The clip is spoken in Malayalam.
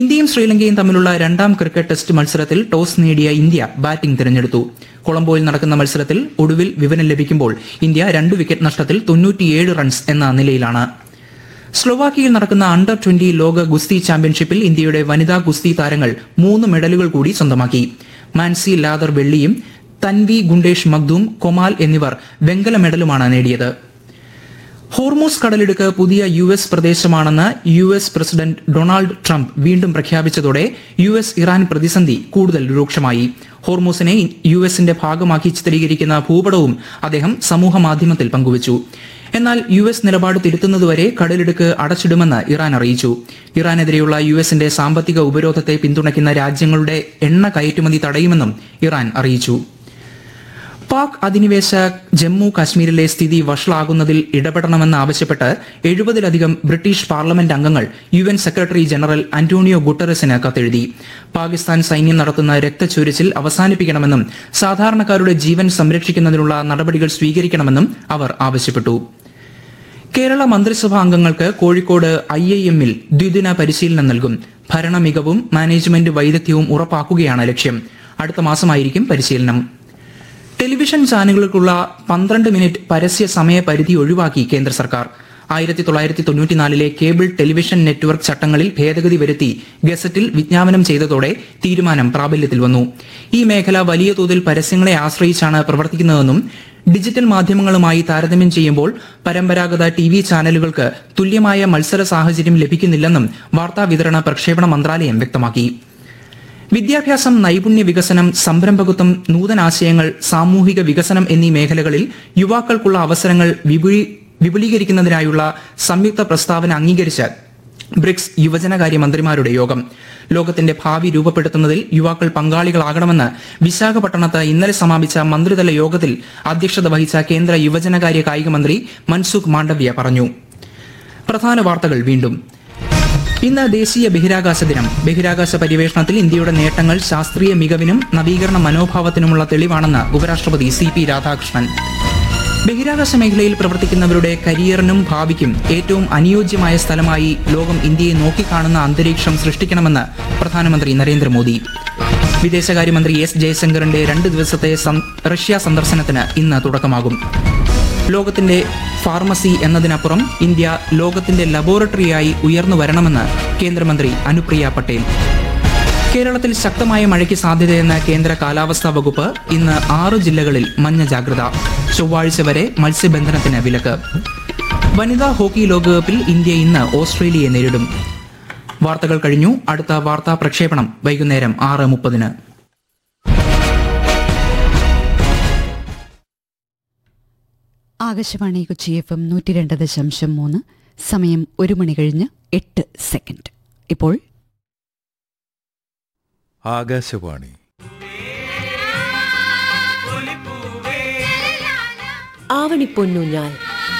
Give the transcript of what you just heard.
ഇന്ത്യയും ശ്രീലങ്കയും തമ്മിലുള്ള രണ്ടാം ക്രിക്കറ്റ് ടെസ്റ്റ് മത്സരത്തിൽ ടോസ് നേടിയ ഇന്ത്യ ബാറ്റിംഗ് തിരഞ്ഞെടുത്തു. കൊളംബോയിൽ നടക്കുന്ന മത്സരത്തിൽ ഒടുവിൽ വിവരം ലഭിക്കുമ്പോൾ ഇന്ത്യ 2 വിക്കറ്റ് നഷ്ടത്തിൽ 97 റൺസ് എന്ന നിലയിലാണ്. സ്ലൊവാക്കിയയിൽ നടക്കുന്ന അണ്ടർ 20 ലോക ഗുസ്തി ചാമ്പ്യൻഷിപ്പിൽ ഇന്ത്യയുടെ വനിതാ ഗുസ്തി താരങ്ങൾ 3 മെഡലുകൾ കൂടി സ്വന്തമാക്കി. മാൻസി ലാദർ വെള്ളിയും തൻവി ഗുണ്ടേഷ് മഗ്ദൂം കൊമാൽ എന്നിവർ വെങ്കല മെഡലുമാണ് നേടിയത്. ഹോർമൂസ് കടലിടുക്ക് പുതിയ US പ്രദേശമാണെന്ന് US president Donald Trump വീണ്ടും പ്രഖ്യാപിച്ചതോടെ US ഇറാൻ പ്രതിസന്ധി കൂടുതൽ രൂക്ഷമായി. ഹോർമൂസിനെ USന്റെ ഭാഗമാക്കി ചിത്രീകരിക്കുന്ന ഭൂപടവും അദ്ദേഹം സമൂഹ മാധ്യമത്തിൽ പങ്കുവച്ചു. എന്നാൽ US നിലപാട് തിരുത്തുന്നതുവരെ കടലിടുക്ക് അടച്ചിടുമെന്ന് ഇറാൻ അറിയിച്ചു. ഇറാനെതിരെയുള്ള USന്റെ സാമ്പത്തിക ഉപരോധത്തെ പിന്തുണയ്ക്കുന്ന രാജ്യങ്ങളുടെ എണ്ണ കയറ്റുമതി തടയുമെന്നും ഇറാൻ അറിയിച്ചു. പാക് അധിനിവേശ ജമ്മു കാശ്മീരിലെ സ്ഥിതി വഷളാകുന്നതിൽ ഇടപെടണമെന്നാവശ്യപ്പെട്ട് 70-ലധികം ബ്രിട്ടീഷ് പാർലമെന്റ് അംഗങ്ങൾ UN സെക്രട്ടറി ജനറൽ അന്റോണിയോ ഗുട്ടറസിന് കത്തെഴുതി. പാകിസ്ഥാൻ സൈന്യം നടത്തുന്ന രക്തച്ചൊരിച്ചിൽ അവസാനിപ്പിക്കണമെന്നും സാധാരണക്കാരുടെ ജീവൻ സംരക്ഷിക്കുന്നതിനുള്ള നടപടികൾ സ്വീകരിക്കണമെന്നും അവർ ആവശ്യപ്പെട്ടു. കേരള മന്ത്രിസഭാ അംഗങ്ങൾക്ക് കോഴിക്കോട് IIM-ൽ ദ്വിദിന പരിശീലനം നൽകും. ഭരണ മികവും മാനേജ്മെന്റ് വൈദഗ്ധ്യവും ഉറപ്പാക്കുകയാണ് ലക്ഷ്യം. അടുത്ത മാസമായിരിക്കും പരിശീലനം. ടെലിവിഷൻ ചാനലുകൾക്കുള്ള 12 മിനിറ്റ് പരസ്യ സമയ പരിധി ഒഴിവാക്കി കേന്ദ്ര സർക്കാർ. 1994-ലെ കേബിൾ ടെലിവിഷൻ നെറ്റ്വർക്ക് ചട്ടങ്ങളിൽ ഭേദഗതി വരുത്തി ഗസറ്റിൽ വിജ്ഞാപനം ചെയ്തതോടെ തീരുമാനം പ്രാബല്യത്തിൽ വന്നു. ഈ മേഖല വലിയ തോതിൽ പരസ്യങ്ങളെ ആശ്രയിച്ചാണ് പ്രവർത്തിക്കുന്നതെന്നും ഡിജിറ്റൽ മാധ്യമങ്ങളുമായി താരതമ്യം ചെയ്യുമ്പോൾ പരമ്പരാഗത TV ചാനലുകൾക്ക് തുല്യമായ മത്സര സാഹചര്യം ലഭിക്കുന്നില്ലെന്നും വാർത്താ വിതരണ പ്രക്ഷേപണ മന്ത്രാലയം വ്യക്തമാക്കി. വിദ്യാഭ്യാസം, നൈപുണ്യ വികസനം, സംരംഭകത്വം, നൂതനാശയങ്ങൾ, സാമൂഹിക വികസനം എന്നീ മേഖലകളിൽ യുവാക്കൾക്കുള്ള അവസരങ്ങൾ വിപുലീകരിക്കുന്നതിനായുള്ള സംയുക്ത പ്രസ്താവന അംഗീകരിച്ച് ബ്രിക്സ് യുവജനകാര്യ മന്ത്രിമാരുടെ യോഗം. ലോകത്തിന്റെ ഭാവി രൂപപ്പെടുത്തുന്നതിൽ യുവാക്കൾ പങ്കാളികളാകണമെന്ന് വിശാഖപട്ടണത്ത് ഇന്നലെ സമാപിച്ച മന്ത്രിതല യോഗത്തിൽ അധ്യക്ഷത വഹിച്ച കേന്ദ്ര യുവജനകാര്യ കായിക മന്ത്രി മൻസുഖ് മാണ്ഡവ്യ പറഞ്ഞു. പ്രധാന വാർത്തകൾ വീണ്ടും. ഇന്ന് ദേശീയ ബഹിരാകാശ ദിനം. ബഹിരാകാശ പര്യവേഷണത്തിൽ ഇന്ത്യയുടെ നേട്ടങ്ങൾ ശാസ്ത്രീയ മികവിനും നവീകരണ മനോഭാവത്തിനുമുള്ള തെളിവാണെന്ന് ഉപരാഷ്ട്രപതി CP രാധാകൃഷ്ണൻ. ബഹിരാകാശ മേഖലയിൽ പ്രവർത്തിക്കുന്നവരുടെ കരിയറിനും ഭാവിക്കും ഏറ്റവും അനുയോജ്യമായ സ്ഥലമായി ലോകം ഇന്ത്യയെ നോക്കിക്കാണുന്ന അന്തരീക്ഷം സൃഷ്ടിക്കണമെന്ന് പ്രധാനമന്ത്രി നരേന്ദ്രമോദി. വിദേശകാര്യമന്ത്രി S ജയശങ്കറിന്റെ 2 ദിവസത്തെ റഷ്യ സന്ദർശനത്തിന് ഇന്ന് തുടക്കമാകും. ലോകത്തിന്റെ ഫാർമസി എന്നതിനപ്പുറം ഇന്ത്യ ലോകത്തിന്റെ ലബോറട്ടറിയായി ഉയർന്നു വരണമെന്ന് കേന്ദ്രമന്ത്രി അനുപ്രിയ പട്ടേൽ. കേരളത്തിൽ ശക്തമായ മഴയ്ക്ക് സാധ്യതയെന്ന കേന്ദ്ര കാലാവസ്ഥാ വകുപ്പ്. ഇന്ന് 6 ജില്ലകളിൽ മഞ്ഞ ജാഗ്രത. ചൊവ്വാഴ്ച വരെ മത്സ്യബന്ധനത്തിന് വിലക്ക്. വനിതാ ഹോക്കി ലോകകപ്പിൽ ഇന്ത്യ ഇന്ന് ഓസ്ട്രേലിയയെ നേരിടും. വാർത്തകൾ കഴിഞ്ഞു. അടുത്ത വാർത്താ പ്രക്ഷേപണം വൈകുന്നേരം 6:30. ആകാശവാണി കൊച്ചി FM 102.3. സമയം 1 മണി കഴിഞ്ഞ് 8 സെക്കൻഡ്. ഇപ്പോൾ ആകാശവാണി ആവണിപ്പൊന്നൂഞ്ഞാൽ.